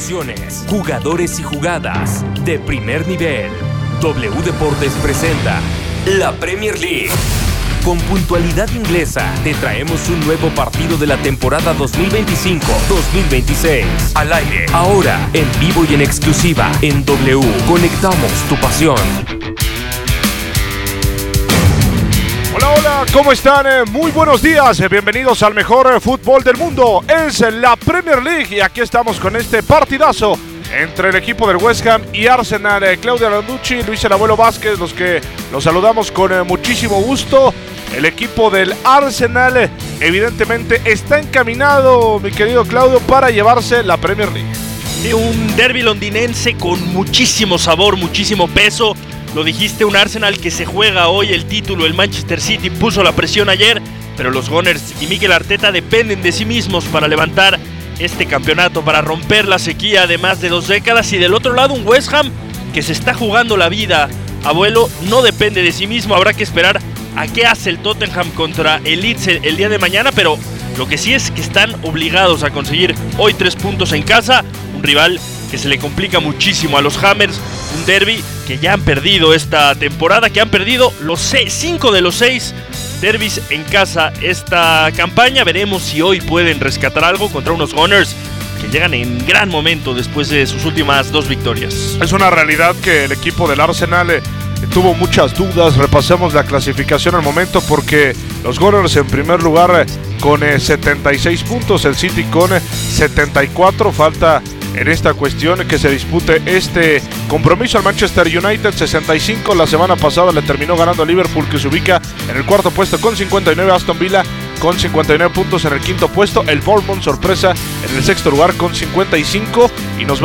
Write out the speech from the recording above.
Informaciones, jugadores y jugadas de primer nivel. W Deportes presenta la Premier League. Con puntualidad inglesa, te traemos un nuevo partido de la temporada 2025-2026. Al aire, ahora, en vivo y en exclusiva, en W. Conectamos tu pasión. Hola, ¿cómo están? Muy buenos días, bienvenidos al mejor fútbol del mundo. Es la Premier League y aquí estamos con este partidazo entre el equipo del West Ham y Arsenal. Claudio Landucci, Luis el Abuelo Vázquez, los que los saludamos con muchísimo gusto. El equipo del Arsenal evidentemente está encaminado, mi querido Claudio, para llevarse la Premier League. Sí, un derbi londinense con muchísimo sabor, muchísimo peso. Lo dijiste, un Arsenal que se juega hoy el título. El Manchester City puso la presión ayer, pero los Gunners y Mikel Arteta dependen de sí mismos para levantar este campeonato, para romper la sequía de más de 2 décadas. Y del otro lado un West Ham que se está jugando la vida. Abuelo, no depende de sí mismo, habrá que esperar a qué hace el Tottenham contra el Leeds el día de mañana, pero lo que sí es que están obligados a conseguir hoy 3 puntos en casa. Un rival que se le complica muchísimo a los Hammers, un derbi que ya han perdido esta temporada, que han perdido 5 de los 6 derbis en casa esta campaña. Veremos si hoy pueden rescatar algo contra unos Gunners que llegan en gran momento después de sus últimas 2 victorias. Es una realidad que el equipo del Arsenal tuvo muchas dudas. Repasemos la clasificación al momento, porque los Gunners en primer lugar con 76 puntos, el City con 74. Falta en esta cuestión que se dispute este compromiso al Manchester United, 65. La semana pasada le terminó ganando a Liverpool, que se ubica en el cuarto puesto con 59. Aston Villa con 59 puntos en el quinto puesto. El Bournemouth, sorpresa, en el sexto lugar con 55. Y nos